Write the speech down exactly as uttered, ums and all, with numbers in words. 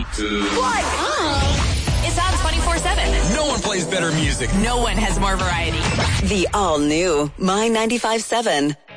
two. What? Oh. It's on twenty-four seven. No one plays better music. No one has more variety. The all-new My ninety-five seven.